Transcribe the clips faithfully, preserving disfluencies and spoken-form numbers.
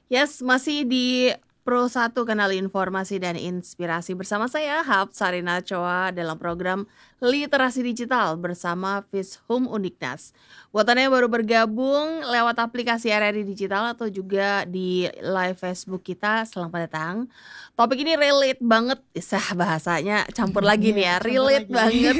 Yes, masih di Pro satu Kanal Informasi dan Inspirasi bersama saya Hap Sarina Choa dalam program Literasi Digital bersama Fishum Uniknas. Buat Anda yang baru bergabung lewat aplikasi R R I Digital atau juga di live Facebook kita, selamat datang. Topik ini relate banget, sah bahasanya campur lagi nih ya, Iya, campur relate lagi. banget.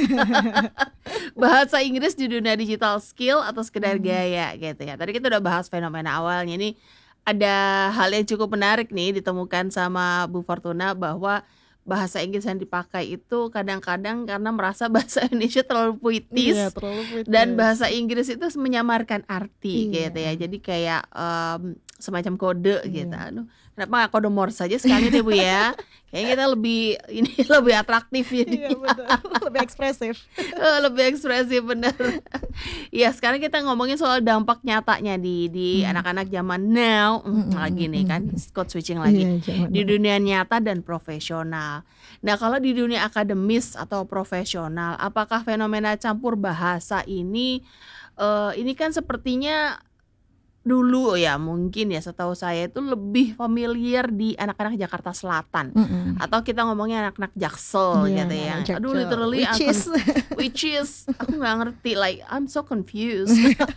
Bahasa Inggris di dunia digital skill atau sekedar Hmm. gaya gitu ya. Tadi kita udah bahas fenomena awalnya, ini ada hal yang cukup menarik nih ditemukan sama Bu Fortuna bahwa bahasa Inggris yang dipakai itu kadang-kadang karena merasa bahasa Indonesia terlalu Iya, puitis terlalu dan puitis. bahasa Inggris itu menyamarkan arti gitu ya. Iya. Jadi kayak em, semacam kode gitu. Iya. Aduh, kenapa nggak kode Morse saja sekali deh Bu ya? Kayaknya kita lebih ini lebih atraktif jadi. Iya benar, lebih ekspresif. Eh, lebih ekspresif bener. Iya, sekarang kita ngomongin soal dampak nyatanya di di Hmm. anak-anak zaman now. Hmm, Mm-mm, lagi nih kan mm-mm. code switching lagi Iya, zaman di now. dunia nyata dan profesional. Nah, kalau di dunia akademis atau profesional, apakah fenomena campur bahasa ini eh, ini kan sepertinya dulu ya mungkin ya setahu saya itu lebih familiar di anak-anak Jakarta Selatan Mm-mm. atau kita ngomongnya anak-anak Jaksel Iya, gitu ya. anak Aduh, Jaksel. literally Which aku is which is aku nggak ngerti, like I'm so confused.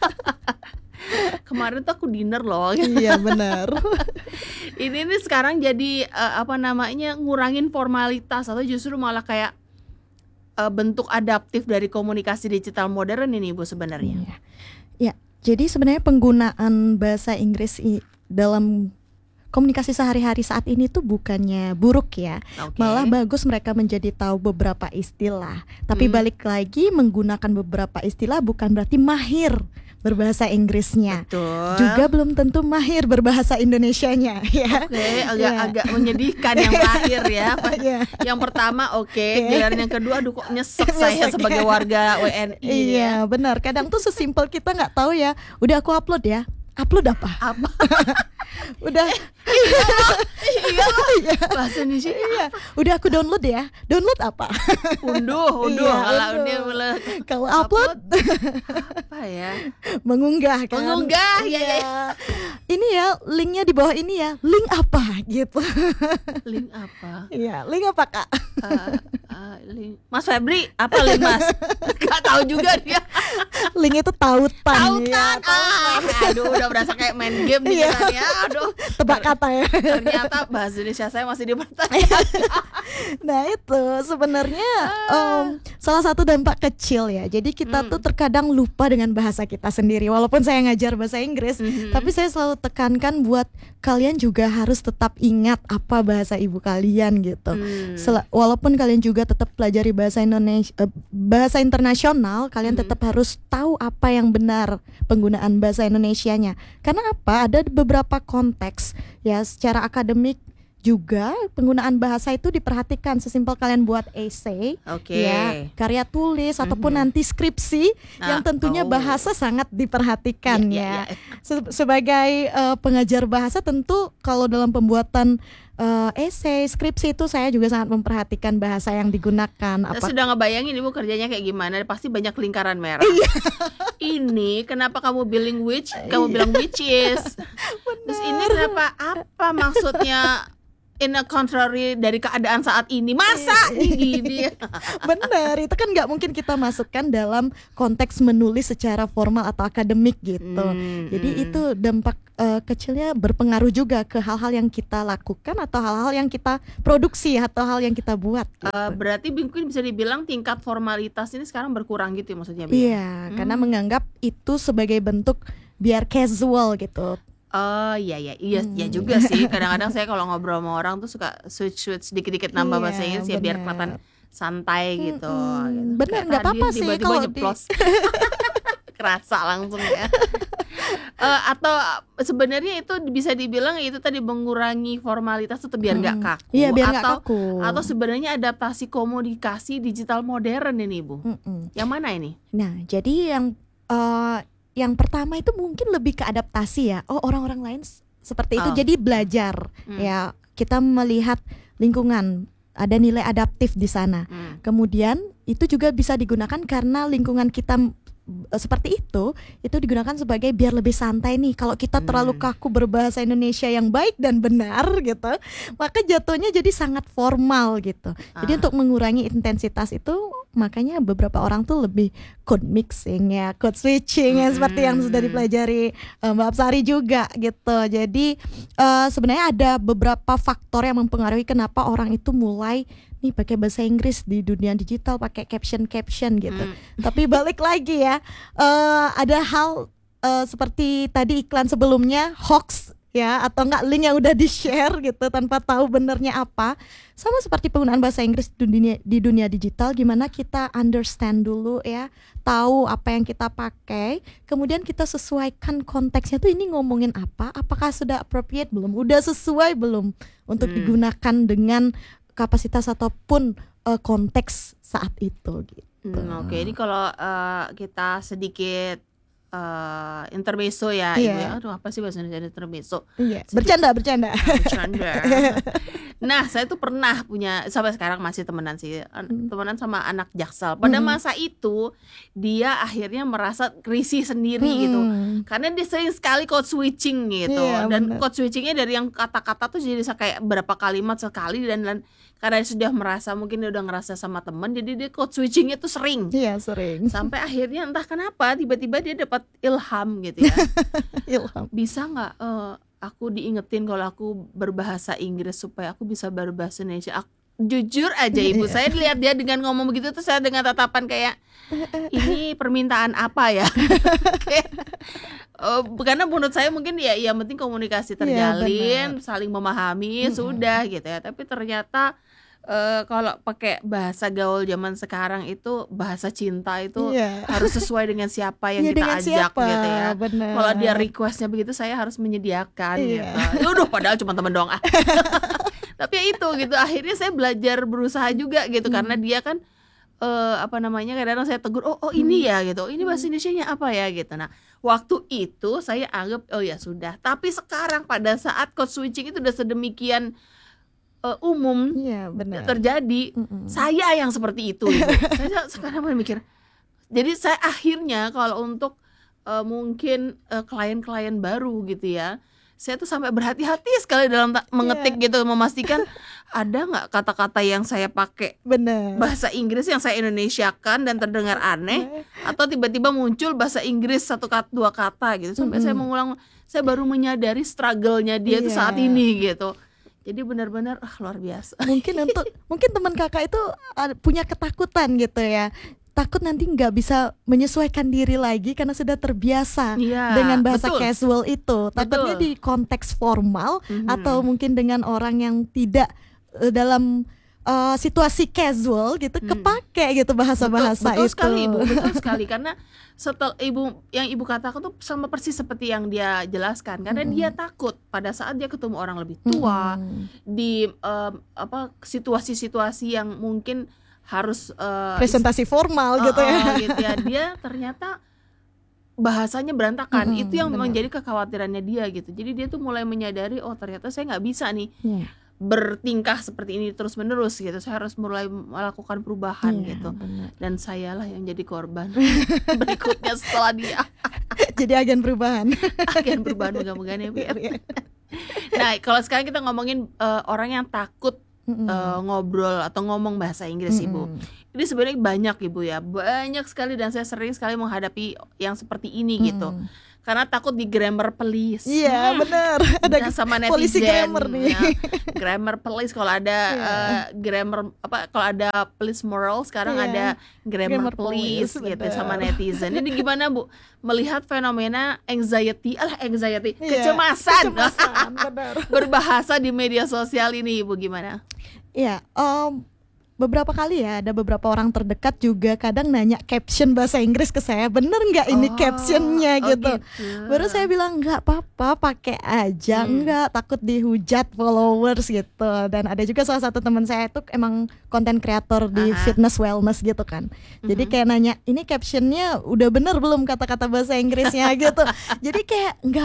Kemarin tuh aku dinner loh. Iya benar. Ini nih sekarang jadi eh, apa namanya ngurangin formalitas atau justru malah kayak eh, bentuk adaptif dari komunikasi digital modern ini Bu sebenarnya. Iya. Ya, jadi sebenarnya penggunaan bahasa Inggris i- dalam komunikasi sehari-hari saat ini tuh bukannya buruk ya. Oke. Malah bagus mereka menjadi tahu beberapa istilah. Tapi Hmm. balik lagi menggunakan beberapa istilah bukan berarti mahir berbahasa Inggrisnya. Betul. Juga belum tentu mahir berbahasa Indonesianya ya. Oke, Ya. agak-agak menyedihkan yang terakhir ya. Iya. Yang pertama oke, Oke. giliran yang kedua aduh kok nyesek saya Nyesek, sebagai ya. warga W N I ya. Iya benar. Kadang tuh sesimpel kita nggak tahu ya. Udah aku upload ya. Upload apa? Apa? Udah. Iya loh, Iya. bahasa Indonesia Iya. Udah aku download ya. Download apa? unduh, unduh. Iya, Kalau unduh. unduh malah Kalau upload, apa ya? mengunggah kan. Mengunggah, ya, ya, Iya. ya. Ini ya linknya di bawah ini ya. Link apa gitu. Link apa? Iya, link apa Kak? Uh, uh, link. Mas Febri, apa link Mas? Gak tahu juga dia. Link itu tautan. Tautan. Ya, Ah, aduh udah berasa kayak main game nih Iya. kan ya. Aduh. Tebak kata ya. Ternyata bahasa Indonesia saya masih dipertanyakan. Nah itu sebenarnya em, salah satu dampak kecil ya. Jadi kita Hmm. tuh terkadang lupa dengan bahasa kita sendiri. Walaupun saya ngajar bahasa Inggris, Mhm. tapi saya selalu tekankan buat kalian juga harus tetap ingat apa bahasa ibu kalian gitu. Hmm. Sel- walaupun kalian juga tetap pelajari bahasa Indonesia, eh, bahasa internasional, kalian Mhm. tetap harus tahu apa yang benar penggunaan bahasa Indonesianya. Karena apa? Ada beberapa konteks ya secara akademik juga penggunaan bahasa itu diperhatikan. Sesimpel kalian buat essay, Oke. ya karya tulis ataupun Mhm. nanti skripsi yang Nah, tentunya oh. bahasa sangat diperhatikan Iya, iya, ya. iya. Se- sebagai eh, pengajar bahasa tentu kalau dalam pembuatan eh, essay, skripsi itu saya juga sangat memperhatikan bahasa yang digunakan. Saya Apa sudah ngebayangin ibu kerjanya kayak gimana. Pasti banyak lingkaran merah. Ini kenapa kamu bilang which? Kamu bilang which is. Terus ini kenapa? Apa maksudnya? In a contrary dari keadaan saat ini. Masa gini? benar, itu kan nggak mungkin kita masukkan dalam konteks menulis secara formal atau akademik gitu. Hmm, Jadi hmm. itu dampak eh, kecilnya berpengaruh juga ke hal-hal yang kita lakukan atau hal-hal yang kita produksi atau hal yang kita buat. Gitu. Eh, berarti mungkin bisa dibilang tingkat formalitas ini sekarang berkurang gitu ya maksudnya, Bi? Iya, karena Hmm. menganggap itu sebagai bentuk biar casual gitu. Oh iya iya iya Hmm. ya juga sih. Kadang-kadang saya kalau ngobrol sama orang tuh suka switch-switch dikit-dikit nambah bahasa Iya, Inggris ya biar benar. kelihatan santai gitu. Mm-mm, gitu. benar, Kayak nggak tadi apa-apa sih tiba-tiba kalau di- nyeplos. Kerasa langsung ya. Eh, atau sebenarnya itu bisa dibilang itu tadi mengurangi formalitas atau biar nggak Mm-mm. kaku, Iya, biar nggak atau kaku. atau sebenarnya adaptasi komunikasi digital modern ini Bu. Mm-mm. Yang mana ini? Nah, jadi yang eh, yang pertama itu mungkin lebih ke adaptasi ya. Oh, orang-orang lain s- seperti itu. Oh. Jadi belajar Hmm. ya. Kita melihat lingkungan, ada nilai adaptif di sana. Hmm. Kemudian itu juga bisa digunakan karena lingkungan kita e, seperti itu itu digunakan sebagai biar lebih santai nih. Kalau kita terlalu Hmm. kaku berbahasa Indonesia yang baik dan benar gitu, maka jatuhnya jadi sangat formal gitu. Jadi Ah. untuk mengurangi intensitas itu, makanya beberapa orang tuh lebih code mixing ya, code switching ya, seperti yang sudah Mm-mm. dipelajari eh, Mbak Apsari juga gitu. Jadi eh, sebenarnya ada beberapa faktor yang mempengaruhi kenapa orang itu mulai nih pakai bahasa Inggris di dunia digital, pakai caption-caption gitu. Mm. Tapi balik lagi ya, eh, ada hal eh, seperti tadi iklan sebelumnya, hoax ya, atau enggak link yang udah di-share gitu tanpa tahu benernya apa. Sama seperti penggunaan bahasa Inggris di dunia di dunia digital, gimana kita understand dulu ya, tahu apa yang kita pakai, kemudian kita sesuaikan konteksnya tuh ini ngomongin apa, apakah sudah appropriate belum, udah sesuai belum untuk Hmm. digunakan dengan kapasitas ataupun eh, konteks saat itu gitu. Hmm, Oke, ini kalau eh, kita sedikit eh, intermezzo ya, Iya. Ibu ya. Aduh, apa sih bahasa Indonesia intermezzo? Iya, Sedikit bercanda bercanda. ah, bercanda. Nah, saya tuh pernah punya, sampai sekarang masih temenan sih, an- Hmm. temenan sama anak Jaksel. Pada Mm-mm. masa itu dia akhirnya merasa risih sendiri gitu. Mm-mm. Karena dia sering sekali code switching gitu. Iya, Dan benar. code switchingnya dari yang kata-kata tuh jadi bisa kayak berapa kalimat sekali, dan, dan karena dia sudah merasa, mungkin dia udah ngerasa sama temen, jadi dia code switchingnya tuh sering. Iya, sering. Sampai akhirnya entah kenapa tiba-tiba dia dapat ilham gitu ya. Ilham. Bisa nggak eh, aku diingetin kalau aku berbahasa Inggris supaya aku bisa berbahasa Indonesia. Ak- jujur aja Ibu, saya lihat dia dengan ngomong begitu tuh saya dengan tatapan kayak ini permintaan apa ya? Kayak, eh, karena menurut saya mungkin ya yang penting komunikasi Iya, terjalin, benar. saling memahami, Mm-mm. sudah gitu ya. Tapi ternyata eh, kalau pakai bahasa gaul zaman sekarang itu bahasa cinta itu Iya. harus sesuai dengan siapa yang Iya, kita dengan ajak siapa? gitu ya. Benar. Kalau dia requestnya begitu saya harus menyediakan Iya. gitu. Ya udah, padahal cuma temen doang ah. Tapi ya itu gitu, akhirnya saya belajar berusaha juga gitu, Hmm. karena dia kan eh, apa namanya, kadang-kadang saya tegur, oh oh ini ya gitu, ini bahasa Indonesianya apa ya gitu. Nah waktu itu saya anggap oh ya sudah. Tapi sekarang pada saat code switching itu udah sedemikian eh, umum Iya, benar. terjadi, Mm-mm. saya yang seperti itu Ibu. Saya sekarang mulai mikir, jadi saya akhirnya kalau untuk eh, mungkin eh, klien-klien baru gitu ya, saya tuh sampai berhati-hati sekali dalam ta- mengetik gitu, memastikan ada nggak kata-kata yang saya pakai Benar. bahasa Inggris yang saya Indonesiakan dan terdengar aneh, atau tiba-tiba muncul bahasa Inggris satu kata dua kata gitu, sampai saya Mm-mm. mengulang, saya baru menyadari struggle-nya dia tuh Iya. saat ini gitu. Jadi benar-benar ah, luar biasa. Mungkin untuk mungkin teman kakak itu ada- punya ketakutan gitu ya, takut nanti nggak bisa menyesuaikan diri lagi karena sudah terbiasa Iya, dengan bahasa betul. casual itu. Takutnya Betul. di konteks formal Mhm. atau mungkin dengan orang yang tidak eh, dalam eh, situasi casual gitu, Hmm. kepake gitu bahasa-bahasa betul, betul itu. sekali Ibu, betul sekali, karena setel ibu yang ibu katakan tuh sama persis seperti yang dia jelaskan, karena Mm-mm. dia takut pada saat dia ketemu orang lebih tua Mm-mm. di em, apa situasi-situasi yang mungkin harus eh, Presentasi formal gitu Oh, ya. oh, gitu ya, dia ternyata bahasanya berantakan. Mm-mm, Itu yang benar. menjadi kekhawatirannya dia gitu. Jadi dia tuh mulai menyadari, oh ternyata saya nggak bisa nih Iya, bertingkah seperti ini terus menerus gitu. Saya harus mulai melakukan perubahan iya, gitu. benar. Dan sayalah yang jadi korban berikutnya setelah dia. Jadi agen perubahan. Agen perubahan, mudah-mudahan ya Bu ya. Iya. Nah kalau sekarang kita ngomongin eh, orang yang takut Mm-mm. eh, ngobrol atau ngomong bahasa Inggris Ibu. Mm-mm. Ini sebenarnya banyak Ibu ya, banyak sekali, dan saya sering sekali menghadapi yang seperti ini gitu. Mm. Karena takut di grammar police. Iya, Hmm, benar. dan Ada sama netizen. polisi grammar nih. ya. Grammar police, kalau ada Iya. eh, grammar apa, kalau ada police moral sekarang Iya. ada grammar, Grammar police, police, gitu benar. sama netizen. Ini gimana Bu melihat fenomena anxiety, alah anxiety, Iya, kecemasan, kecemasan, benar. berbahasa di media sosial ini Ibu, gimana? Iya, em, beberapa kali ya ada beberapa orang terdekat juga kadang nanya caption bahasa Inggris ke saya, bener nggak ini Oh, captionnya oh gitu. Baru saya bilang nggak apa-apa, pakai aja, Hmm. nggak takut dihujat followers gitu. Dan ada juga salah satu teman saya itu emang konten kreator di Aha. fitness wellness gitu kan. Jadi Mhm. kayak nanya, ini captionnya udah bener belum kata-kata bahasa Inggrisnya gitu. Jadi kayak nggak apa-apa.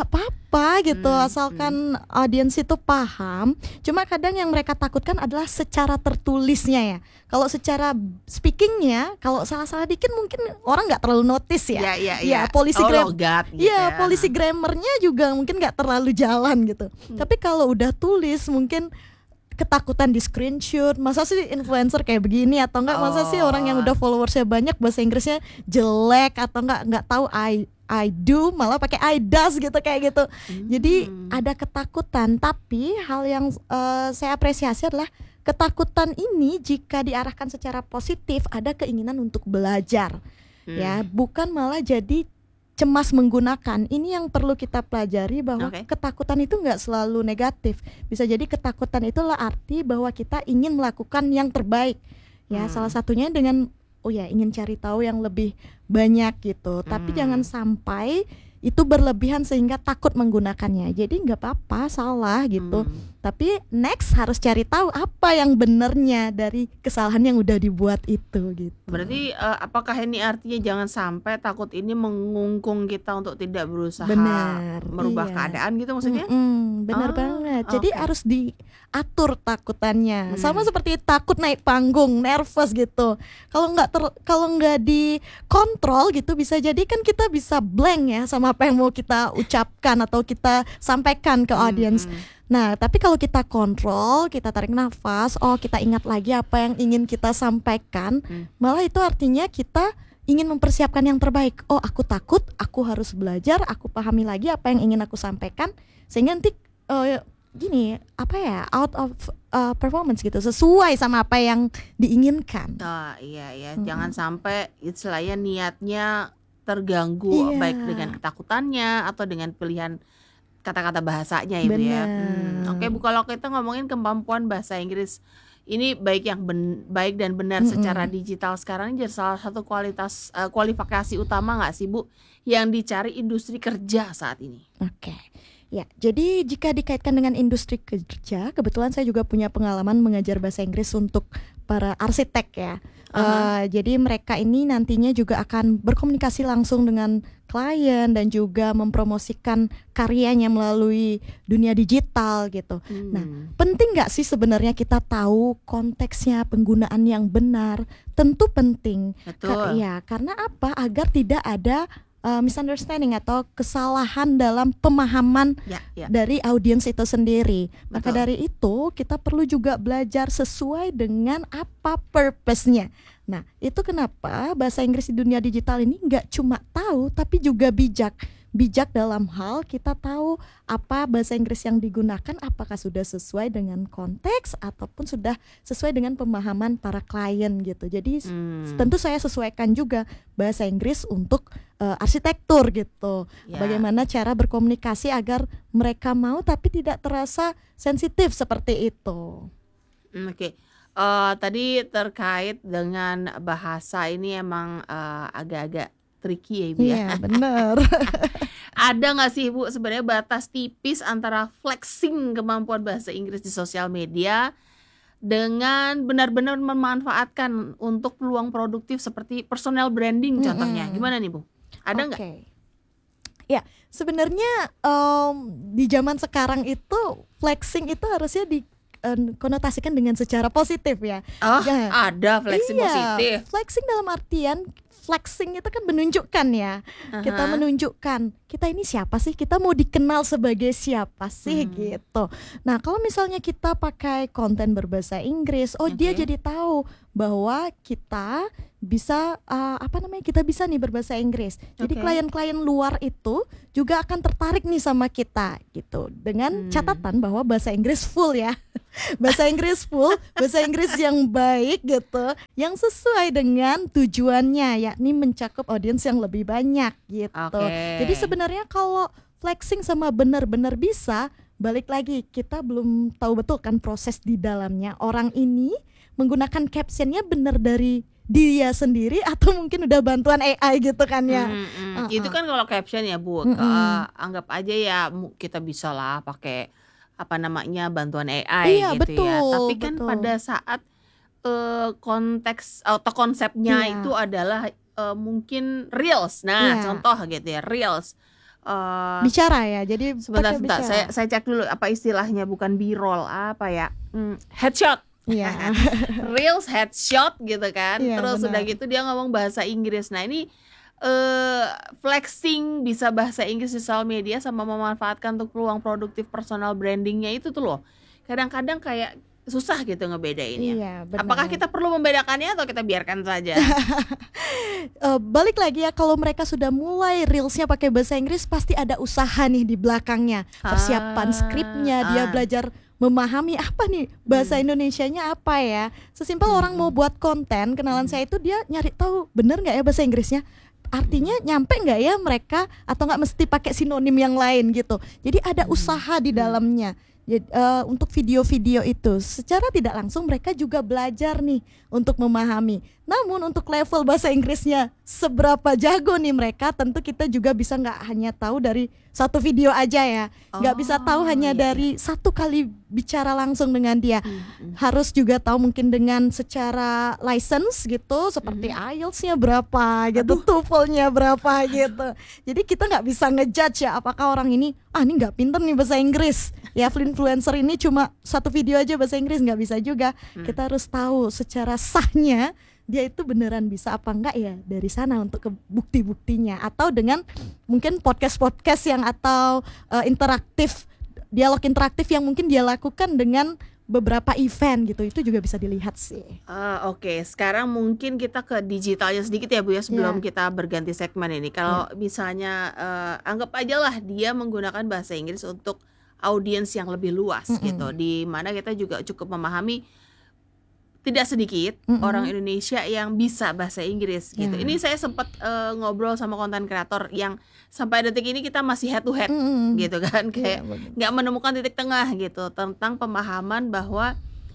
apa gitu, Hmm, hmm. asalkan audiens itu paham. Cuma kadang yang mereka takutkan adalah secara tertulisnya ya. Kalau secara speakingnya, kalau salah-salah dikit mungkin orang nggak terlalu notice ya. Ya, ya, Ya, ya. polisi Oh, gram, logat gitu ya ya. polisi grammarnya juga mungkin nggak terlalu jalan gitu. Hmm. Tapi kalau udah tulis mungkin ketakutan di screenshot, masa sih influencer kayak begini, atau enggak masa sih orang yang Oh. udah followersnya banyak bahasa Inggrisnya jelek, atau enggak nggak tahu I I do malah pakai I does gitu kayak gitu. Jadi Hmm. ada ketakutan, tapi hal yang eh, saya apresiasi adalah ketakutan ini jika diarahkan secara positif, ada keinginan untuk belajar. Hmm. Ya, bukan malah jadi cemas menggunakan. Ini yang perlu kita pelajari, bahwa Oke. ketakutan itu nggak selalu negatif. Bisa jadi ketakutan itulah arti bahwa kita ingin melakukan yang terbaik. Ya, Hmm. salah satunya dengan oh ya ingin cari tahu yang lebih banyak gitu. Tapi Hmm. jangan sampai itu berlebihan sehingga takut menggunakannya. Jadi nggak apa-apa salah gitu. Hmm. Tapi next harus cari tahu apa yang benernya dari kesalahan yang udah dibuat itu gitu. Berarti eh, apakah ini artinya jangan sampai takut ini mengungkung kita untuk tidak berusaha Benar, merubah iya. keadaan gitu maksudnya? Mm-mm, benar Ah, banget. Jadi oke. harus diatur takutannya. Sama Hmm. seperti takut naik panggung, nervous gitu. Kalau nggak ter- kalau nggak dikontrol gitu, bisa jadi kan kita bisa blank ya sama apa yang mau kita ucapkan atau kita sampaikan ke Hmm, audience. hmm. Nah, tapi kalau kita kontrol, kita tarik nafas, oh kita ingat lagi apa yang ingin kita sampaikan, Hmm. malah itu artinya kita ingin mempersiapkan yang terbaik. Oh, aku takut, aku harus belajar, aku pahami lagi apa yang ingin aku sampaikan, sehingga nanti eh, gini, apa ya, out of uh, performance gitu, sesuai sama apa yang diinginkan. Oh, iya ya, Mm-mm. jangan sampai istilahnya niatnya terganggu, Iya. baik dengan ketakutannya atau dengan pilihan kata-kata bahasanya itu ya. Hmm, Oke, Benar. Bu, kalau kita ngomongin kemampuan bahasa Inggris ini baik yang ben- baik dan benar Mm-mm. secara digital sekarang ini jadi salah satu kualitas eh, kualifikasi utama nggak sih, Bu, yang dicari industri kerja saat ini? Oke. Ya, jadi jika dikaitkan dengan industri kerja, kebetulan saya juga punya pengalaman mengajar bahasa Inggris untuk para arsitek ya. Aha. Eh, jadi mereka ini nantinya juga akan berkomunikasi langsung dengan klien dan juga mempromosikan karyanya melalui dunia digital gitu. Nah, Hmm. penting nggak sih sebenarnya kita tahu konteksnya, penggunaan yang benar? Tentu penting. Ka- Betul. ya, karena apa? Agar tidak ada uh, misunderstanding atau kesalahan dalam pemahaman Ya, ya. dari audiens itu sendiri. Maka Betul. dari itu kita perlu juga belajar sesuai dengan apa purpose-nya. Nah, itu kenapa bahasa Inggris di dunia digital ini nggak cuma tahu tapi juga bijak. Bijak dalam hal kita tahu apa bahasa Inggris yang digunakan, apakah sudah sesuai dengan konteks ataupun sudah sesuai dengan pemahaman para klien gitu. Jadi s- Hmm. tentu saya sesuaikan juga bahasa Inggris untuk eh, arsitektur gitu. Ya. Bagaimana cara berkomunikasi agar mereka mau tapi tidak terasa sensitif seperti itu. Hmm, Oke. Eh, tadi terkait dengan bahasa ini emang eh, agak-agak tricky ya, Ibu ya. Iya, benar. Ada nggak sih, Bu, sebenarnya batas tipis antara flexing kemampuan bahasa Inggris di sosial media dengan benar-benar memanfaatkan untuk peluang produktif seperti personal branding contohnya? Mm-mm. Gimana nih, Bu? Ada nggak? Oke. Ya, sebenarnya em, di zaman sekarang itu flexing itu harusnya dikonotasikan dengan secara positif ya. Oh, Ya, ada flexing iya, positif. flexing dalam artian flexing itu kan menunjukkan ya. Kita Aha. menunjukkan kita ini siapa sih? Kita mau dikenal sebagai siapa sih Hmm. gitu. Nah, kalau misalnya kita pakai konten berbahasa Inggris, oh dia Oke. jadi tahu bahwa kita bisa uh, apa namanya? Kita bisa nih berbahasa Inggris. Jadi Oke. klien-klien luar itu juga akan tertarik nih sama kita gitu. Dengan Hmm. catatan bahwa bahasa Inggris full ya. Bahasa Inggris full, bahasa Inggris yang baik gitu, yang sesuai dengan tujuannya, yakni mencakup audiens yang lebih banyak gitu. Oke. Jadi sebenarnya kalau flexing sama benar-benar bisa, balik lagi kita belum tahu betul kan proses di dalamnya. Orang ini menggunakan captionnya benar dari dia sendiri atau mungkin udah bantuan A I gitu kan ya. Hmm, hmm. Uh-uh. Itu kan kalau caption ya, Bu. Mm-mm. Eh, anggap aja ya mu- kita bisa lah pakai apa namanya bantuan A I Iya, gitu ya. betul, Tapi kan betul. pada saat eh, konteks atau konsepnya Iya. itu adalah eh, mungkin reels. Nah, Iya. contoh gitu ya, reels. eh Bicara ya, jadi sebentar pakai sebentar saya bicara. saya cek dulu apa istilahnya, bukan B-roll, apa ya? Hmm, headshot. Iya. Reels headshot gitu kan. Iya, Terus udah benar. gitu dia ngomong bahasa Inggris. Nah, ini eh flexing bisa bahasa Inggris di sosial media sama memanfaatkan untuk ruang produktif personal brandingnya itu tuh loh. Kadang-kadang kayak susah gitu ngebedainnya. Iya, Apakah benar. kita perlu membedakannya atau kita biarkan saja? Eh, balik lagi ya, kalau mereka sudah mulai reelsnya pakai bahasa Inggris, pasti ada usaha nih di belakangnya, persiapan skripnya, dia ah. belajar memahami apa nih bahasa Hmm. Indonesianya apa ya. Sesimpel Hmm, orang mau hmm. buat konten kenalan Hmm. saya itu, dia nyari tahu bener nggak ya bahasa Inggrisnya, artinya nyampe nggak ya mereka, atau nggak mesti pakai sinonim yang lain gitu. Jadi ada Hmm. usaha di Hmm. dalamnya. Jadi, eh, untuk video-video itu secara tidak langsung mereka juga belajar nih untuk memahami. Namun untuk level bahasa Inggrisnya seberapa jago nih mereka, tentu kita juga bisa nggak hanya tahu dari satu video aja ya, nggak bisa tahu Oh, hanya iya, dari satu kali bicara langsung dengan dia. Hmm, hmm. Harus juga tahu mungkin dengan secara license gitu, seperti Mhm. I E L T S-nya berapa gitu, Aduh. TOEFL-nya berapa gitu. Jadi kita nggak bisa ngejudge ya apakah orang ini, ah ini nggak pinter nih bahasa Inggris. Ya influencer ini cuma satu video aja bahasa Inggris, nggak bisa juga. Hmm. Kita harus tahu secara sahnya dia itu beneran bisa apa enggak ya dari sana untuk ke bukti-buktinya, atau dengan mungkin podcast-podcast yang atau eh, interaktif, dialog interaktif yang mungkin dia lakukan dengan beberapa event gitu, itu juga bisa dilihat sih. Ah, oke, sekarang mungkin kita ke digitalnya sedikit ya Bu ya, sebelum Ya, kita berganti segmen ini. Kalau misalnya eh, anggap aja lah dia menggunakan bahasa Inggris untuk audiens yang lebih luas gitu, Mm-mm. di mana kita juga cukup memahami tidak sedikit Mm-mm. orang Indonesia yang bisa bahasa Inggris gitu. Ya. Ini saya sempat eh, ngobrol sama konten kreator yang sampai detik ini kita masih head to head Mm-mm. gitu kan, kayak Iya, benar. nggak menemukan titik tengah gitu tentang pemahaman bahwa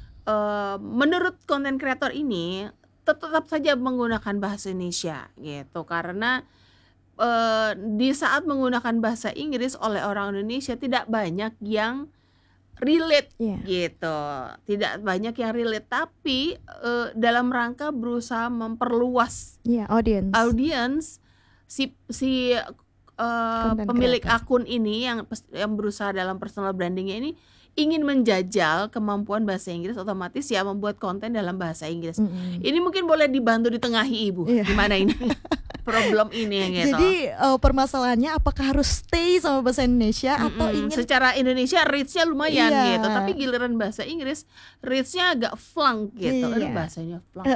eh, menurut konten kreator ini tetap, tetap saja menggunakan bahasa Indonesia gitu, karena eh, di saat menggunakan bahasa Inggris oleh orang Indonesia tidak banyak yang relate Iya. gitu, tidak banyak yang relate, tapi eh, dalam rangka berusaha memperluas Iya, audience. audiens, si si eh, Content pemilik creator. akun ini yang pes- yang berusaha dalam personal brandingnya ini ingin menjajal kemampuan bahasa Inggris, otomatis ya membuat konten dalam bahasa Inggris. Mm-mm. Ini mungkin boleh dibantu ditengahi Ibu, Iya. gimana ini problem ini gitu. Jadi eh, permasalahannya apakah harus stay sama bahasa Indonesia atau Mm-mm. ingin Secara Indonesia reach-nya lumayan Iya. gitu, tapi giliran bahasa Inggris reach-nya agak flunk gitu. Aduh, Iya. bahasanya flunk.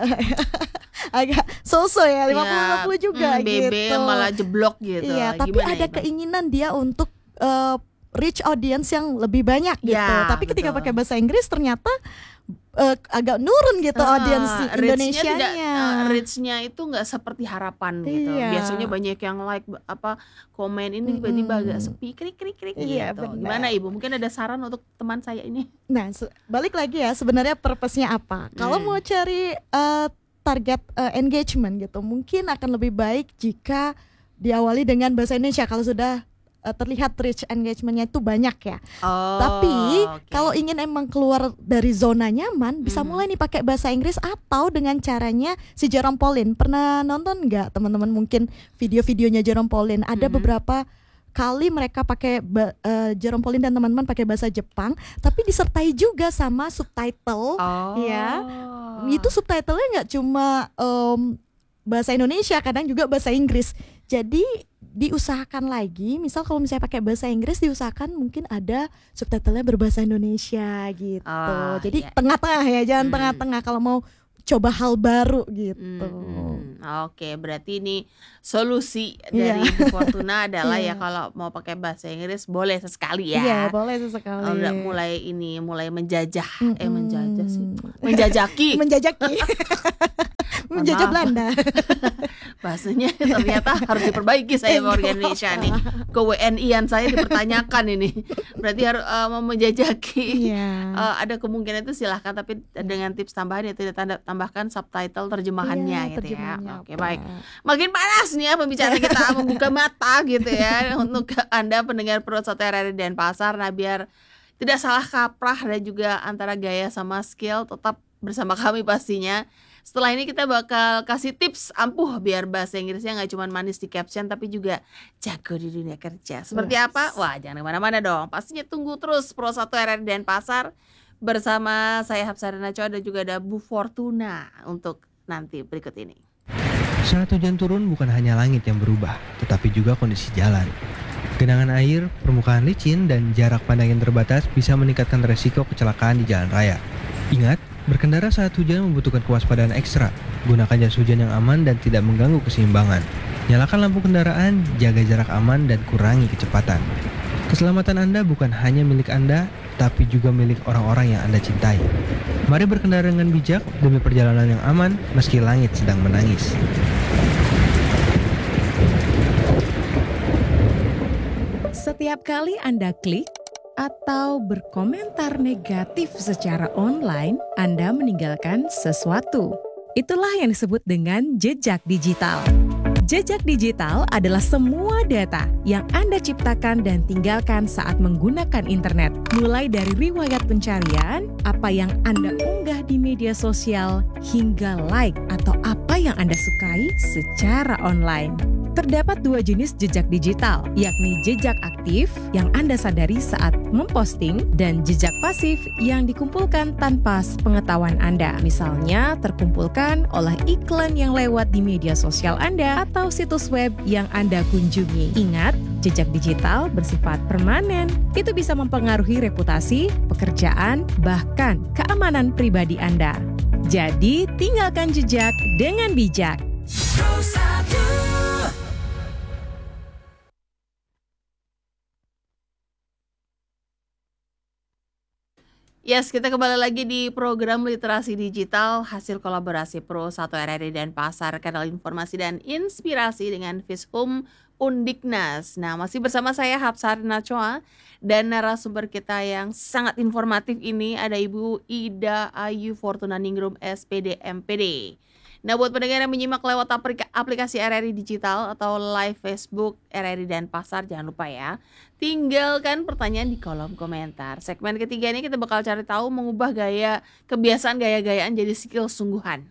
agak so-so ya, lima puluh lima Ya, puluh juga mm, B B gitu. malah jeblok gitu. Iya, tapi Gimana ada Ibu? keinginan dia untuk eh, reach audience yang lebih banyak gitu. Ya, Tapi ketika betul. pakai bahasa Inggris ternyata eh, agak nurun gitu Ah, audience reach-nya Indonesianya. tidak, eh, reach-nya itu nggak seperti harapan gitu. Iya. Biasanya banyak yang like b- apa komen, ini tiba-tiba agak Mm-mm. sepi, krik krik krik Iya, gitu. benar. Gimana Ibu? Mungkin ada saran untuk teman saya ini? Nah, se- balik lagi ya, sebenarnya purpose-nya apa? Kalau Hmm. mau cari eh, target eh, engagement gitu, mungkin akan lebih baik jika diawali dengan bahasa Indonesia kalau sudah eh, terlihat reach engagement-nya itu banyak ya. Oh, Tapi oke. kalau ingin emang keluar dari zona nyaman, bisa Mhm. mulai nih pakai bahasa Inggris atau dengan caranya si Jerome Pauline. Pernah nonton nggak teman-teman mungkin video-videonya Jerome Pauline? Ada Mhm. beberapa kali mereka pakai ba- eh, Jerome Pauline dan teman-teman pakai bahasa Jepang, tapi disertai juga sama subtitle. Oh. Ya. Itu subtitlenya nggak cuma em, bahasa Indonesia, kadang juga bahasa Inggris. Jadi diusahakan lagi, misal kalau misalnya pakai bahasa Inggris, diusahakan mungkin ada subtitlenya berbahasa Indonesia gitu. Oh, Jadi iya. tengah-tengah ya, jangan Hmm. tengah-tengah kalau mau coba hal baru gitu. Hmm, Oke, berarti ini solusi Iya. dari Bu Fortuna adalah Iya. ya kalau mau pakai bahasa Inggris boleh sesekali ya. Iya, boleh sesekali. Oh, udah mulai ini mulai menjajah, eh Mm-mm. menjajah sih, menjajaki. Menjajaki. Menjajah maaf. Belanda. Bahasanya ternyata harus diperbaiki saya Eh, warga nggak Indonesia apa-apa. nih. Ke W N I-an saya dipertanyakan ini. Berarti harus eh, mau menjajaki. Iya. Eh, ada kemungkinan itu silahkan, tapi dengan tips tambahan yaitu ditanda- tambahkan subtitle terjemahannya Iya, gitu terjemahannya ya. Oke, apa. baik. Makin panas nih ya pembicaraan kita, membuka mata gitu ya untuk Anda pendengar Perut Soto R R I Denpasar. Nah, biar tidak salah kaprah dan juga antara gaya sama skill, tetap bersama kami pastinya. Setelah ini kita bakal kasih tips ampuh biar bahasa Inggrisnya nggak cuma manis di caption tapi juga jago di dunia kerja. Seperti apa? Yes. Wah, jangan kemana-mana dong. Pastinya tunggu terus Pro satu R R I Denpasar bersama saya Hapsari Nacho dan juga ada Bu Fortuna untuk nanti berikut ini. Saat hujan turun bukan hanya langit yang berubah, tetapi juga kondisi jalan. Genangan air, permukaan licin, dan jarak pandang yang terbatas bisa meningkatkan resiko kecelakaan di jalan raya. Ingat, berkendara saat hujan membutuhkan kewaspadaan ekstra. Gunakan jas hujan yang aman dan tidak mengganggu keseimbangan. Nyalakan lampu kendaraan, jaga jarak aman, dan kurangi kecepatan. Keselamatan Anda bukan hanya milik Anda, tapi juga milik orang-orang yang Anda cintai. Mari berkendara dengan bijak demi perjalanan yang aman meski langit sedang menangis. Setiap kali Anda klik atau berkomentar negatif secara online, Anda meninggalkan sesuatu. Itulah yang disebut dengan jejak digital. Jejak digital adalah semua data yang Anda ciptakan dan tinggalkan saat menggunakan internet. Mulai dari riwayat pencarian, apa yang Anda unggah di media sosial, hingga like atau apa yang Anda sukai secara online. Terdapat dua jenis jejak digital, yakni jejak aktif yang Anda sadari saat memposting dan jejak pasif yang dikumpulkan tanpa pengetahuan Anda. Misalnya terkumpulkan oleh iklan yang lewat di media sosial Anda atau situs web yang Anda kunjungi. Ingat, jejak digital bersifat permanen. Itu bisa mempengaruhi reputasi, pekerjaan, bahkan keamanan pribadi Anda. Jadi, tinggalkan jejak dengan bijak. Yes, kita kembali lagi di program Literasi Digital hasil kolaborasi Pro satu R R I Denpasar, kanal informasi dan inspirasi dengan Fishum Undiknas. Nah, masih bersama saya Hapsari Nachoa dan narasumber kita yang sangat informatif ini ada Ibu Ida Ayu Fortuna Ningrum S P D M P D. Nah, buat pendengar yang menyimak lewat aplikasi R R I Digital atau live Facebook R R I Denpasar, jangan lupa ya, tinggalkan pertanyaan di kolom komentar. Segmen ketiga ini kita bakal cari tahu mengubah gaya kebiasaan gaya-gayaan jadi skill sungguhan.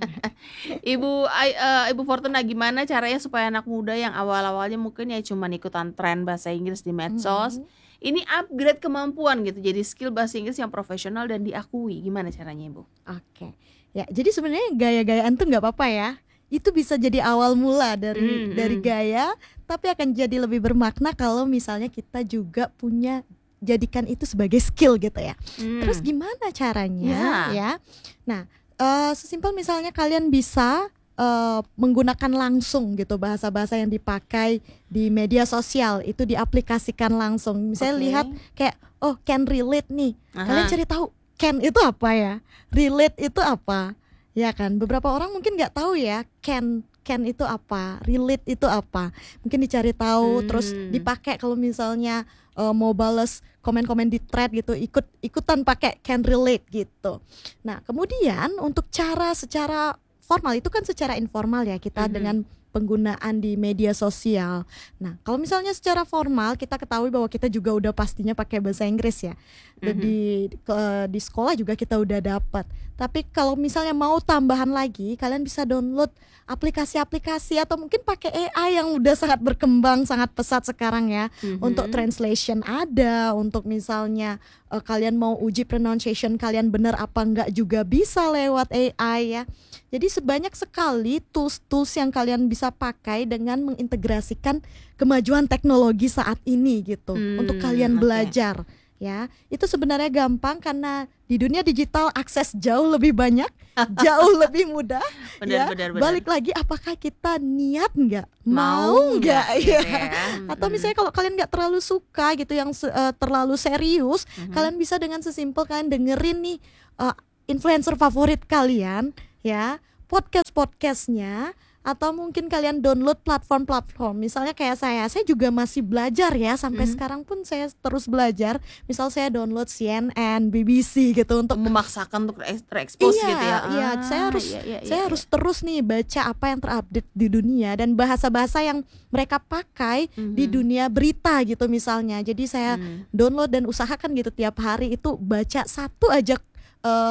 Ibu uh, Ibu Fortuna, gimana caranya supaya anak muda yang awal-awalnya mungkin ya cuma ikutan tren bahasa Inggris di medsos, mm-hmm. ini upgrade kemampuan gitu jadi skill bahasa Inggris yang profesional dan diakui. Gimana caranya, Ibu? Oke. Okay. Ya, jadi sebenarnya gaya-gayaan tuh nggak apa-apa ya. Itu bisa jadi awal mula dari mm-hmm. dari gaya, tapi akan jadi lebih bermakna kalau misalnya kita juga punya jadikan itu sebagai skill gitu ya. Mm. Terus gimana caranya? Yeah. Ya. Nah, uh, sesimpel misalnya kalian bisa uh, menggunakan langsung gitu bahasa-bahasa yang dipakai di media sosial itu diaplikasikan langsung. Misalnya okay. lihat kayak oh can relate nih. Aha. Kalian cari tahu can itu apa ya? Relate itu apa? Ya kan, beberapa orang mungkin nggak tahu ya can can itu apa, relate itu apa. Mungkin dicari tahu, hmm. terus dipakai kalau misalnya uh, mau bales komen-komen di thread gitu, ikut ikutan pakai can relate gitu. Nah, kemudian untuk cara secara formal itu kan secara informal ya kita hmm. dengan penggunaan di media sosial. Nah, kalau misalnya secara formal kita ketahui bahwa kita juga udah pastinya pakai bahasa Inggris ya. Mm-hmm. Di ke, di sekolah juga kita udah dapat. Tapi kalau misalnya mau tambahan lagi, kalian bisa download aplikasi-aplikasi atau mungkin pakai A I yang udah sangat berkembang, sangat pesat sekarang ya. Mm-hmm. Untuk translation ada, untuk misalnya uh, kalian mau uji pronunciation kalian benar apa enggak juga bisa lewat A I ya. Jadi sebanyak sekali tools-tools yang kalian bisa pakai dengan mengintegrasikan kemajuan teknologi saat ini gitu hmm, untuk kalian okay. belajar ya. Itu sebenarnya gampang karena di dunia digital akses jauh lebih banyak, jauh lebih mudah. Benar, ya. Benar, benar. Balik lagi apakah kita niat nggak, mau nggak ya? Gitu ya. Atau misalnya kalau kalian nggak terlalu suka gitu yang uh, terlalu serius, mm-hmm. kalian bisa dengan sesimpel kalian dengerin nih uh, influencer favorit kalian. Ya, podcast-podcastnya atau mungkin kalian download platform-platform. Misalnya kayak saya, saya juga masih belajar ya sampai mm-hmm. sekarang pun saya terus belajar. Misal saya download C N N, B B C gitu untuk memaksakan untuk terekspos iya, gitu ya. Iya, ah, saya harus iya, iya, saya iya. harus terus nih baca apa yang terupdate di dunia dan bahasa-bahasa yang mereka pakai mm-hmm. di dunia berita gitu misalnya. Jadi saya mm. download dan usahakan gitu tiap hari itu baca satu aja uh,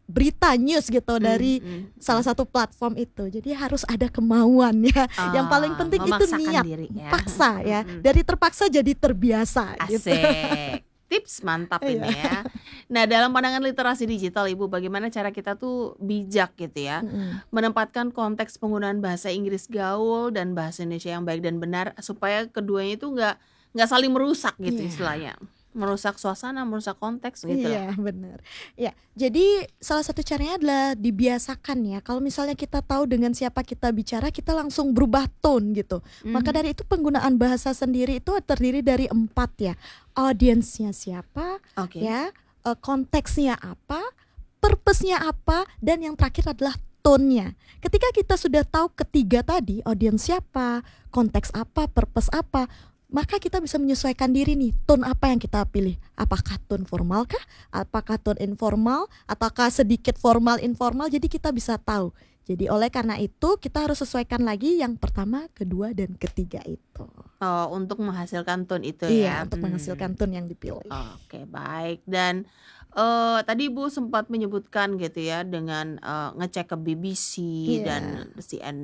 berita news gitu dari Mm, mm, salah satu platform itu. Jadi harus ada kemauan ya. Yang paling Ah, penting itu memaksakan niat, diri ya. paksa ya. Mm, mm. Dari terpaksa jadi terbiasa gitu. Asik. Tips mantap ini ya. Nah, dalam pandangan literasi digital, Ibu, bagaimana cara kita tuh bijak gitu ya, Mm-mm. menempatkan konteks penggunaan bahasa Inggris gaul dan bahasa Indonesia yang baik dan benar supaya keduanya itu nggak nggak saling merusak gitu Iya. istilahnya, merusak suasana, merusak konteks gitu loh. Iya benar. Ya, jadi salah satu caranya adalah dibiasakan ya. Kalau misalnya kita tahu dengan siapa kita bicara, kita langsung berubah tone gitu. Maka Mhm. dari itu penggunaan bahasa sendiri itu terdiri dari empat ya. Audiensnya siapa, Oke. ya, eh, konteksnya apa, purpose-nya apa, dan yang terakhir adalah tone-nya. Ketika kita sudah tahu ketiga tadi, audiens siapa, konteks apa, purpose apa, maka kita bisa menyesuaikan diri nih, tone apa yang kita pilih. Apakah tone formal kah? Apakah tone informal? Ataukah sedikit formal informal? Jadi kita bisa tahu. Jadi oleh karena itu kita harus sesuaikan lagi yang pertama, kedua, dan ketiga itu. Oh, untuk menghasilkan tone itu Iya, ya. untuk Hmm. menghasilkan tone yang dipilih. Oke, baik. Dan eh tadi Ibu sempat menyebutkan gitu ya dengan eh, ngecek ke B B C Iya. dan C N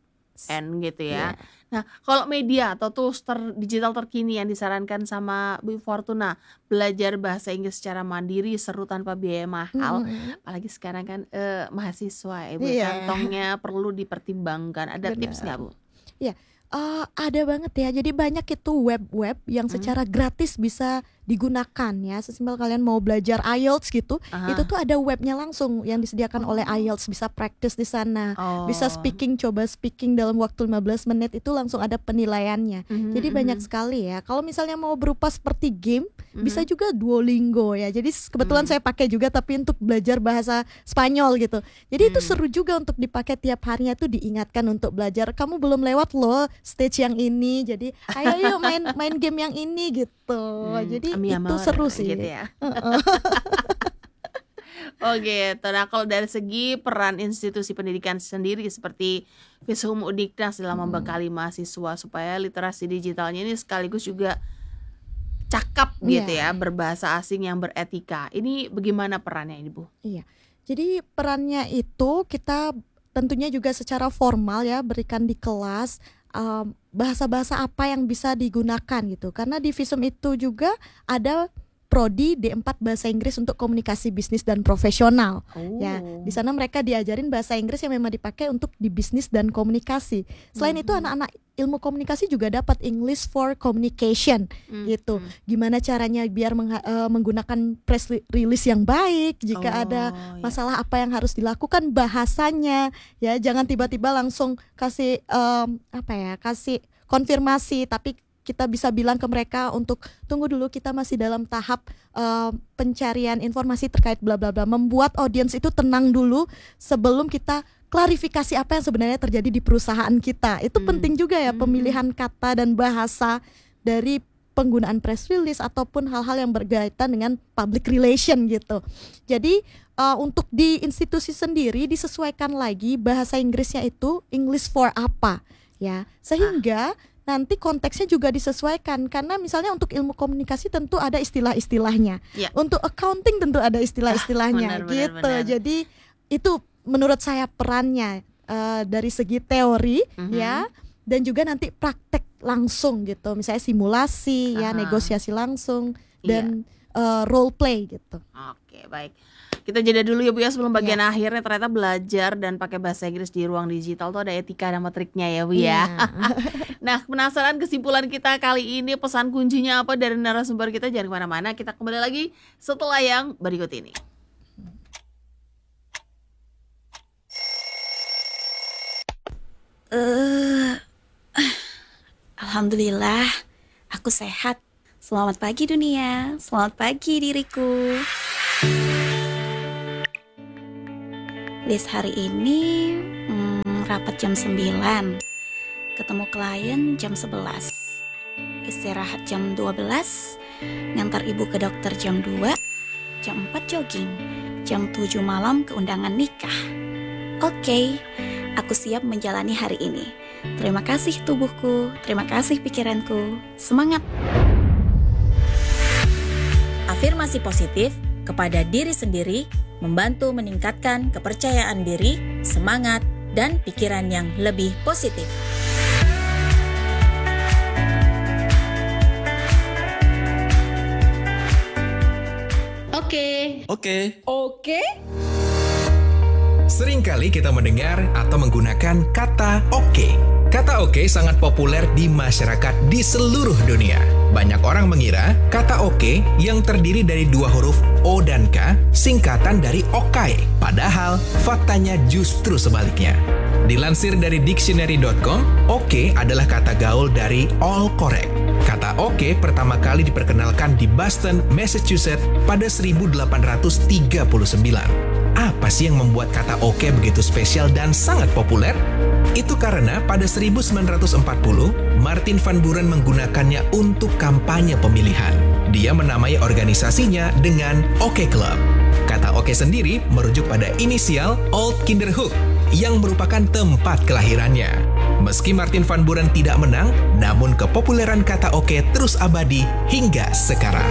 N gitu ya. Iya. Nah, kalau media atau tools ter- digital terkini yang disarankan sama Bu Fortuna, belajar bahasa Inggris secara mandiri seru tanpa biaya mahal, Mm-mm. apalagi sekarang kan eh, mahasiswa Ibu, Iya. kantongnya perlu dipertimbangkan. Ada Benar. tips nggak Bu? Eh, ada banget ya. Jadi banyak itu web-web yang Hmm. secara gratis bisa digunakan ya. Sesimpel kalian mau belajar I E L T S gitu, Aha. itu tuh ada webnya langsung yang disediakan oleh Oh. I E L T S, bisa practice di sana. Oh. Bisa speaking, coba speaking dalam waktu lima belas menit itu langsung ada penilaiannya. Mhm, Jadi banyak mhm, sekali ya. Kalau misalnya mau berupa seperti game, mhm. bisa juga Duolingo ya. Jadi s- kebetulan Hmm. saya pakai juga tapi untuk belajar bahasa Spanyol gitu. Jadi itu Hmm. seru juga untuk dipakai tiap harinya tuh, diingatkan untuk belajar. Kamu belum lewat loh stage yang ini. Jadi ayo yuk main main game yang ini gitu. Hmm, Jadi mi itu amor, seru sih. gitu ya. Oh gitu. Nah, kalau dari segi peran institusi pendidikan sendiri seperti Vishum Udiknas dalam Hmm. membekali mahasiswa supaya literasi digitalnya ini sekaligus juga cakap gitu Iya. ya, berbahasa asing yang beretika. Ini bagaimana perannya ini, Bu? Iya. Jadi perannya itu kita tentunya juga secara formal ya, berikan di kelas um, bahasa-bahasa apa yang bisa digunakan gitu. Karena di Visum itu juga ada prodi D empat bahasa Inggris untuk komunikasi bisnis dan profesional. Ya, di sana mereka diajarin bahasa Inggris yang memang dipakai untuk di bisnis dan komunikasi. Selain itu Mhm. anak-anak ilmu komunikasi juga dapat English for Communication Hmm, gitu. hmm. Gimana caranya biar mengha- eh, menggunakan press li- release yang baik jika ada Oh, ya. masalah apa yang harus dilakukan, bahasanya ya, jangan tiba-tiba langsung kasih em, apa ya, kasih konfirmasi, tapi kita bisa bilang ke mereka untuk tunggu dulu, kita masih dalam tahap em, pencarian informasi terkait bla bla bla, membuat audiens itu tenang dulu sebelum kita klarifikasi apa yang sebenarnya terjadi di perusahaan kita. Itu Hmm. penting juga ya, Hmm. pemilihan kata dan bahasa dari penggunaan press release ataupun hal-hal yang berkaitan dengan public relation gitu. Jadi uh, untuk di institusi sendiri disesuaikan lagi bahasa Inggrisnya itu English for apa ya, sehingga nanti konteksnya juga disesuaikan. Karena misalnya untuk ilmu komunikasi tentu ada istilah-istilahnya, Ya. untuk accounting tentu ada istilah-istilahnya benar, benar, gitu. benar. Jadi itu menurut saya perannya uh, dari segi teori Mhm. ya, dan juga nanti praktek langsung gitu, misalnya simulasi ya, Aha. negosiasi langsung Iya. dan uh, role play gitu. Oke, baik. Kita jeda dulu ya Bu ya, sebelum bagian Iya. akhirnya ternyata belajar dan pakai bahasa Inggris di ruang digital tuh ada etika dan triknya ya Bu ya. Iya. Nah, penasaran kesimpulan kita kali ini, pesan kuncinya apa dari narasumber kita? Jangan kemana-mana, kita kembali lagi setelah yang berikut ini. Eh, Alhamdulillah, aku sehat. Selamat pagi dunia, selamat pagi diriku. List hari ini hmm, rapat jam sembilan, ketemu klien jam sebelas, istirahat jam dua belas, ngantar ibu ke dokter jam dua, jam empat jogging, jam tujuh malam ke undangan nikah. Oke, aku siap menjalani hari ini. Terima kasih tubuhku, terima kasih pikiranku. Semangat! Afirmasi positif kepada diri sendiri membantu meningkatkan kepercayaan diri, semangat, dan pikiran yang lebih positif. Oke. Oke. Oke? Seringkali kita mendengar atau menggunakan kata oke. Kata oke sangat populer di masyarakat di seluruh dunia. Banyak orang mengira kata oke yang terdiri dari dua huruf O dan K singkatan dari okai. Padahal faktanya justru sebaliknya. Dilansir dari dictionary dot com, oke adalah kata gaul dari all correct. Kata oke pertama kali diperkenalkan di Boston, Massachusetts pada seribu delapan ratus tiga puluh sembilan. Apa sih yang membuat kata oke begitu spesial dan sangat populer? Itu karena pada seribu sembilan ratus empat puluh, Martin Van Buren menggunakannya untuk kampanye pemilihan. Dia menamai organisasinya dengan Oke Club. Kata oke sendiri merujuk pada inisial Old Kinderhook yang merupakan tempat kelahirannya. Meski Martin Van Buren tidak menang, namun kepopuleran kata oke terus abadi hingga sekarang.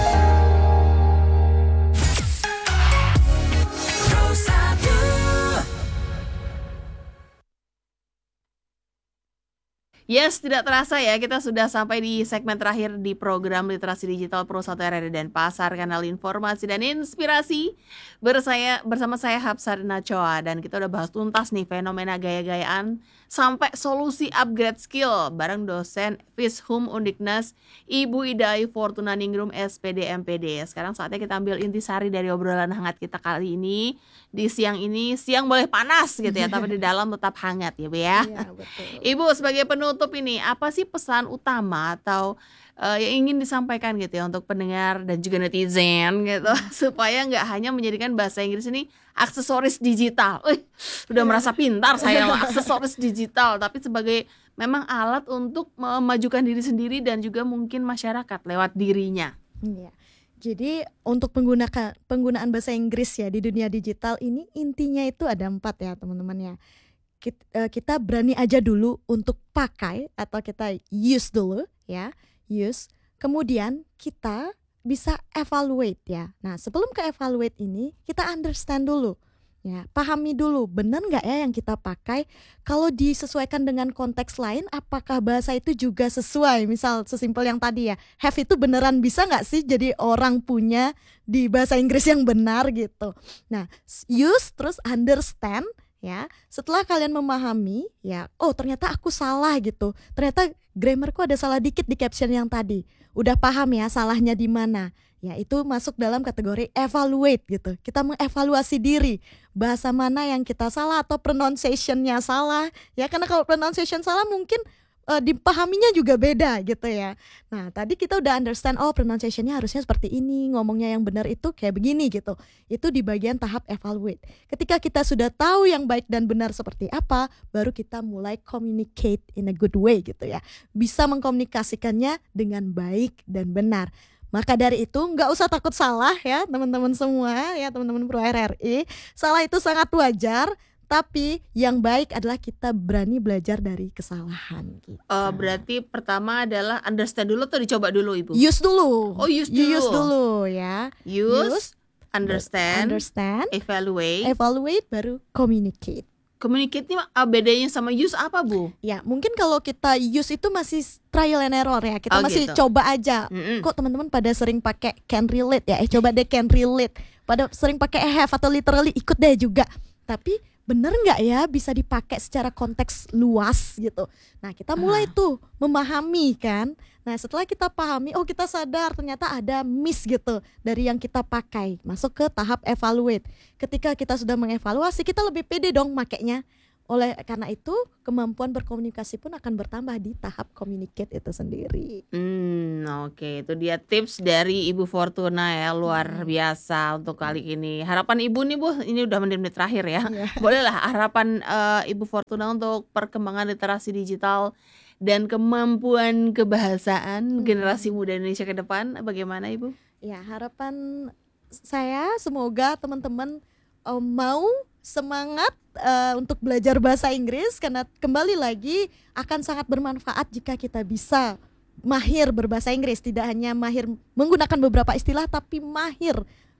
Yes, tidak terasa ya, kita sudah sampai di segmen terakhir di program Literasi Digital Pro satu R R I dan Pasar, kanal informasi dan inspirasi. Bersaya, bersama saya Hapsari Nachoa, dan kita udah bahas tuntas nih fenomena gaya-gayaan sampai solusi upgrade skill bareng dosen Fishum Undiknas Ibu Ida Ayu Fortuna Ningrum S P D M P D. Sekarang saatnya kita ambil intisari dari obrolan hangat kita kali ini. Di siang ini, siang boleh panas gitu ya, tapi di dalam tetap hangat ya Bu ya. Iya, betul. Ibu sebagai penutup ini, apa sih pesan utama atau uh, yang ingin disampaikan gitu ya untuk pendengar dan juga netizen gitu supaya nggak hanya menjadikan bahasa Inggris ini aksesoris digital. Wih, udah merasa pintar saya loh, aksesoris digital, tapi sebagai memang alat untuk memajukan diri sendiri dan juga mungkin masyarakat lewat dirinya. Iya. Jadi untuk penggunaan penggunaan bahasa Inggris ya di dunia digital ini intinya itu ada empat ya teman-teman ya. Kita, kita berani aja dulu untuk pakai atau kita use dulu ya, use. Kemudian kita bisa evaluate ya. Nah sebelum ke evaluate ini kita understand dulu. Ya, pahami dulu benar nggak ya yang kita pakai. Kalau disesuaikan dengan konteks lain, apakah bahasa itu juga sesuai? Misal sesimpel yang tadi ya, have itu beneran bisa nggak sih jadi orang punya di bahasa Inggris yang benar gitu. Nah, use terus understand ya. Setelah kalian memahami ya, oh ternyata aku salah gitu. Ternyata grammarku ada salah dikit di caption yang tadi. Udah paham ya salahnya di mana. Ya itu masuk dalam kategori evaluate gitu. Kita mengevaluasi diri, bahasa mana yang kita salah atau pronunciation-nya salah. Ya karena kalau pronunciation salah mungkin uh, dipahaminya juga beda gitu ya. Nah tadi kita udah understand, oh pronunciation-nya harusnya seperti ini, ngomongnya yang benar itu kayak begini gitu. Itu di bagian tahap evaluate. Ketika kita sudah tahu yang baik dan benar seperti apa, baru kita mulai communicate in a good way gitu ya. Bisa mengkomunikasikannya dengan baik dan benar. Maka dari itu nggak usah takut salah ya teman-teman semua ya teman-teman Pro R R I. Salah itu sangat wajar, tapi yang baik adalah kita berani belajar dari kesalahan gitu. Uh, berarti pertama adalah understand dulu atau dicoba dulu Ibu? Use dulu. Oh use dulu. Use dulu ya. Use, Use, understand, understand, evaluate, evaluate baru communicate. Communicate ini uh, bedanya sama use apa Bu? Ya mungkin kalau kita use itu masih trial and error ya. Kita Oh, masih gitu. coba aja. Mm-mm. Kok teman-teman pada sering pakai can relate ya? Eh coba deh can relate. Pada sering pakai have atau literally ikut deh juga. Tapi bener nggak ya bisa dipakai secara konteks luas gitu. Nah kita mulai Ah. tuh memahami kan. Nah setelah kita pahami, oh kita sadar ternyata ada miss gitu dari yang kita pakai. Masuk ke tahap evaluate. Ketika kita sudah mengevaluasi, kita lebih pede dong makainya. Oleh karena itu kemampuan berkomunikasi pun akan bertambah di tahap communicate itu sendiri. Hmm, oke, itu dia tips dari Ibu Fortuna ya, luar biasa untuk kali ini. Harapan Ibu nih Bu, ini udah menit-menit terakhir ya. Iya. Bolehlah harapan eh, Ibu Fortuna untuk perkembangan literasi digital dan kemampuan kebahasaan generasi muda Indonesia ke depan, bagaimana Ibu? Ya harapan saya semoga teman-teman um, mau semangat uh, untuk belajar bahasa Inggris karena kembali lagi akan sangat bermanfaat jika kita bisa mahir berbahasa Inggris, tidak hanya mahir menggunakan beberapa istilah tapi mahir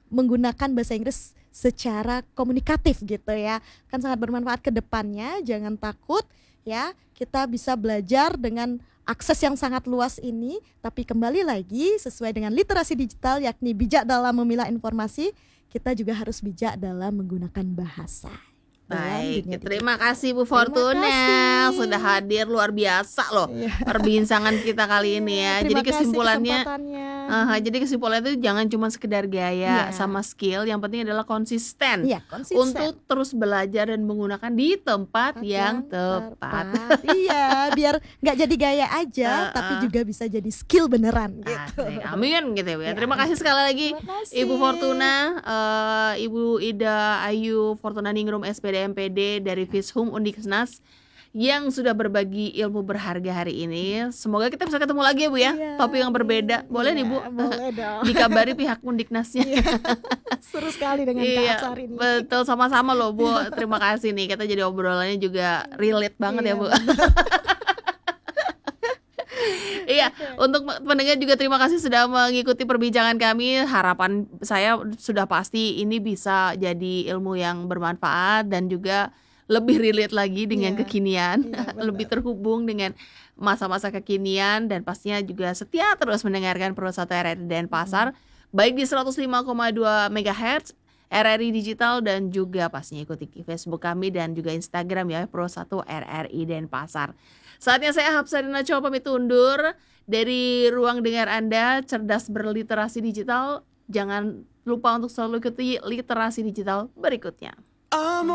menggunakan bahasa Inggris secara komunikatif gitu ya. Kan sangat bermanfaat ke depannya, jangan takut ya. Kita bisa belajar dengan akses yang sangat luas ini, tapi kembali lagi sesuai dengan literasi digital, yakni bijak dalam memilah informasi, kita juga harus bijak dalam menggunakan bahasa. Baik, Dalam dunia terima digital. kasih Bu Terima Fortuna kasih. sudah hadir, luar biasa loh Iya. perbincangan kita kali ini ya. Terima Jadi kasih kesimpulannya, kesempatannya. aha, jadi kesimpulannya itu jangan cuma sekedar Iya. gaya sama skill, yang penting adalah konsisten Iya, konsisten. untuk terus belajar dan menggunakan di tempat Tempat yang tepat. Iya, biar nggak jadi gaya aja, Uh-uh. tapi juga bisa jadi skill beneran gitu. Asik, amin gitu ya. Ya. Terima kasih sekali lagi Terima kasih. Ibu Fortuna, eh, Ibu Ida Ayu Fortuna Ningrum S P D M P D dari Vishum Undiknas yang sudah berbagi ilmu berharga hari ini. Semoga kita bisa ketemu lagi ya Bu ya, Iya. topik yang berbeda. Boleh nih Bu, Iya, boleh dong. dikabari pihak Undiknasnya. Iya. Seru sekali dengan Kak Iya, Atsar ini. betul, sama-sama loh Bu. Terima kasih nih, kita jadi obrolannya juga relate banget Iya, ya Bu. Iya, untuk pendengar juga terima kasih sudah mengikuti perbincangan kami. Harapan saya sudah pasti ini bisa jadi ilmu yang bermanfaat dan juga lebih relate lagi dengan Iya, kekinian, iya, benar. lebih terhubung dengan masa-masa kekinian, dan pastinya juga setia terus mendengarkan Pro satu R R I Denpasar, baik di seratus lima koma dua megahertz R R I Digital, dan juga pastinya ikuti Facebook kami dan juga Instagram ya, Pro satu R R I Denpasar. Saatnya saya Hapsarina Chow pamit undur dari ruang dengar Anda, cerdas berliterasi digital. Jangan lupa untuk selalu ikuti literasi digital berikutnya.